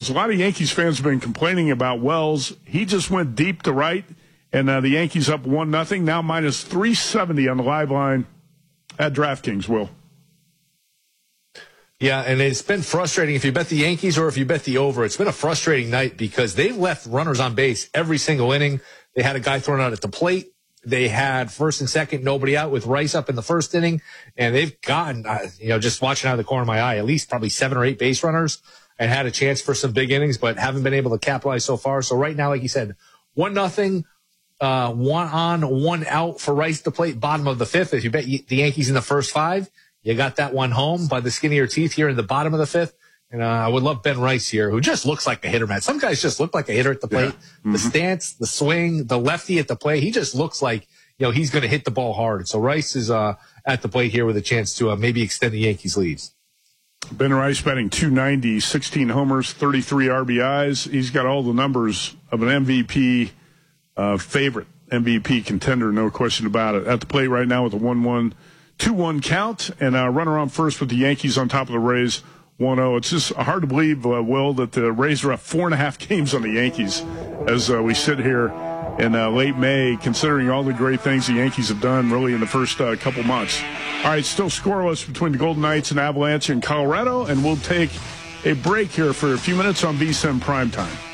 Wells. A lot of Yankees fans have been complaining about Wells. He just went deep to right, and the Yankees up 1-0. Now minus 370 on the live line at DraftKings, Will. Yeah, and it's been frustrating if you bet the Yankees or if you bet the over. It's been a frustrating night because they've left runners on base every single inning. They had a guy thrown out at the plate. They had first and second, nobody out with Rice up in the first inning. And they've gotten, just watching out of the corner of my eye, at least probably 7 or 8 base runners and had a chance for some big innings, but haven't been able to capitalize so far. So right now, like you said, 1-0, 1 on, 1 out for Rice to plate, bottom of the 5th. If you bet the Yankees in the first 5, you got that one home by the skin of your teeth here in the bottom of the 5th. And I would love Ben Rice here, who just looks like a hitter, man. Some guys just look like a hitter at the plate. Yeah. Mm-hmm. The stance, the swing, the lefty at the plate. He just looks like, he's going to hit the ball hard. So Rice is at the plate here with a chance to maybe extend the Yankees' leads. Ben Rice batting .290, 16 homers, 33 RBIs. He's got all the numbers of an MVP favorite, MVP contender, no question about it. At the plate right now with a 1-1, 2-1 count, and a runner on first with the Yankees on top of the Rays, 1-0. It's just hard to believe, Will, that the Rays are up 4.5 games on the Yankees as we sit here in late May, considering all the great things the Yankees have done really in the first couple months. All right, still scoreless between the Golden Knights and Avalanche in Colorado, and we'll take a break here for a few minutes on VSiN Primetime.